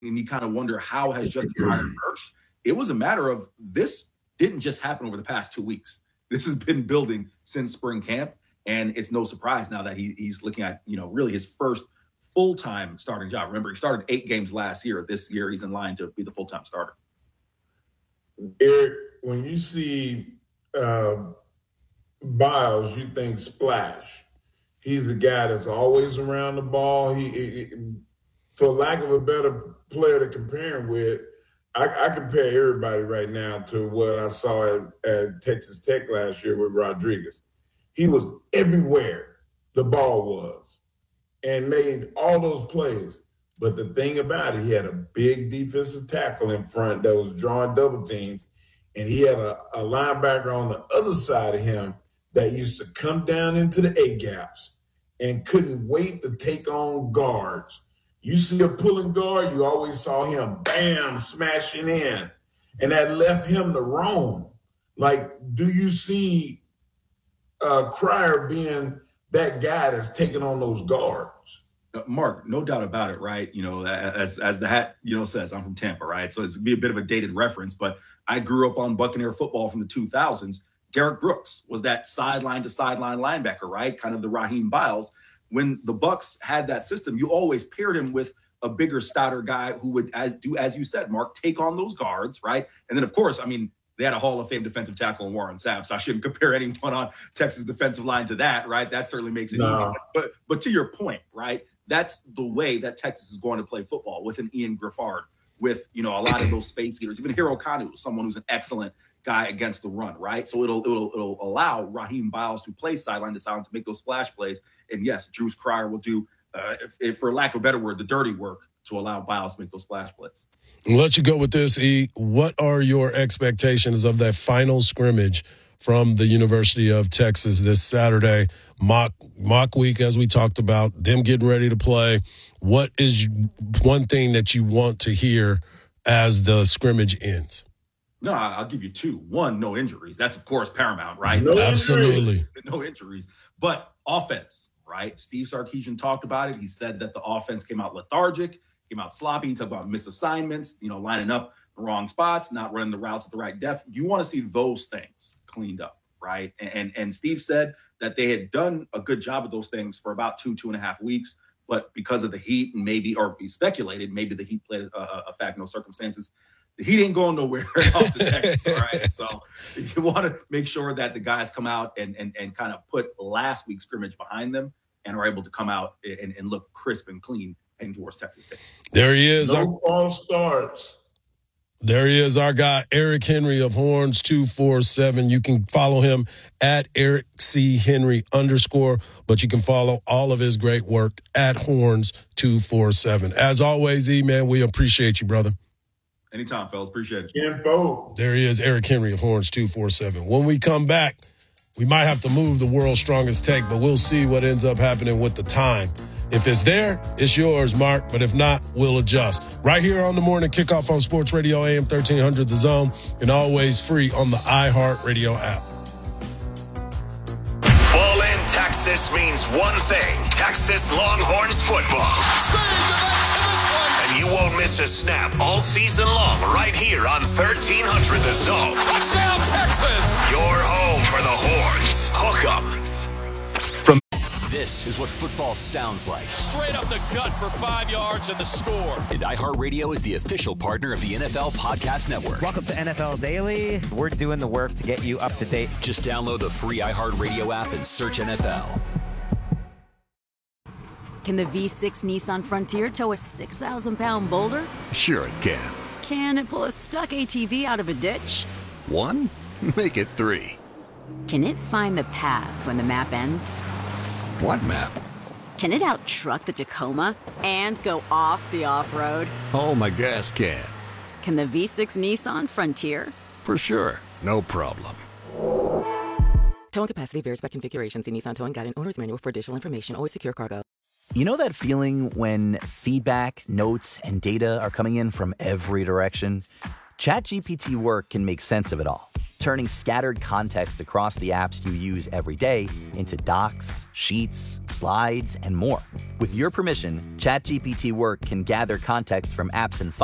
and you kind of wonder how has Justin Cryer emerged. It was a matter of this didn't just happen over the past 2 weeks. This has been building since spring camp, and it's no surprise now that he's looking at, really his first full-time starting job. Remember, he started 8 games last year. This year, he's in line to be the full-time starter. Eric, when you see Biles, you think splash. He's the guy that's always around the ball. He for lack of a better player to compare him with, I compare everybody right now to what I saw at Texas Tech last year with Rodriguez. He was everywhere the ball was and made all those plays. But the thing about it, he had a big defensive tackle in front that was drawing double teams, and he had a linebacker on the other side of him that used to come down into the A-gaps and couldn't wait to take on guards. You see a pulling guard, you always saw him, bam, smashing in. And that left him to roam. Like, do you see Cryer being that guy that's taking on those guards? Mark, no doubt about it, right? As the hat, says, I'm from Tampa, right? So it's going to be a bit of a dated reference, but I grew up on Buccaneer football from the 2000s. Derek Brooks was that sideline to sideline linebacker, right? Kind of the Raheem Biles. When the Bucs had that system, you always paired him with a bigger, stouter guy who would, as you said, Mark, take on those guards, right? And then, of course, they had a Hall of Fame defensive tackle in Warren Sapp, so I shouldn't compare anyone on Texas defensive line to that, right? That certainly makes it easy. But to your point, right? That's the way that Texas is going to play football, with an Ian Griffard, with a lot of those space eaters, even Hiro Kanu, someone who's an excellent guy against the run, right? So it'll allow Raheem Biles to play sideline to sideline to make those splash plays. And yes, Juice Cryer will do, if for lack of a better word, the dirty work to allow Biles to make those splash plays. I'll let you go with this, E. What are your expectations of that final scrimmage from the University of Texas this Saturday? Mock week, as we talked about, them getting ready to play. What is one thing that you want to hear as the scrimmage ends? No, I'll give you 2. 1, no injuries. That's, of course, paramount, right? Absolutely. No injuries. But offense, right? Steve Sarkisian talked about it. He said that the offense came out lethargic, came out sloppy. He talked about misassignments, lining up the wrong spots, not running the routes at the right depth. You want to see those things cleaned up, right? And Steve said that they had done a good job of those things for about 2.5 weeks. But because of the heat, and he speculated, maybe the heat played a factor in those circumstances. The heat ain't going nowhere off the Texas, right? So you want to make sure that the guys come out and kind of put last week's scrimmage behind them and are able to come out and look crisp and clean heading towards Texas State. There he is. No false starts. There he is, our guy, Eric Henry of Horns 247. You can follow him at Eric C. Henry _, but you can follow all of his great work at Horns 247. As always, E, man, we appreciate you, brother. Anytime, fellas. Appreciate it. Info. There he is, Eric Henry of Horns 247. When we come back, we might have to move the world's strongest take, but we'll see what ends up happening with the time. If it's there, it's yours, Mark. But if not, we'll adjust. Right here on the morning kickoff on Sports Radio AM 1300 The Zone, and always free on the iHeartRadio app. Fall in Texas means one thing: Texas Longhorns football. And you won't miss a snap all season long right here on 1300 The Zone. Touchdown, Texas! Your home for the Horns. Hook 'em. This is what football sounds like. Straight up the gut for 5 yards and the score. And iHeartRadio is the official partner of the NFL Podcast Network. Welcome to NFL Daily. We're doing the work to get you up to date. Just download the free iHeartRadio app and search NFL. Can the V6 Nissan Frontier tow a 6,000-pound boulder? Sure it can. Can it pull a stuck ATV out of a ditch? 1? Make it 3. Can it find the path when the map ends? What map? Can it out-truck the Tacoma and go off the off-road? Oh, my gas can. Can the V6 Nissan Frontier? For sure. No problem. Towing capacity varies by configuration. See Nissan Towing Guide and Owner's Manual for additional information. Always secure cargo. You know that feeling when feedback, notes, and data are coming in from every direction? ChatGPT Work can make sense of it all. turning scattered context across the apps you use every day into docs, sheets, slides, and more. With your permission, ChatGPT Work can gather context from apps and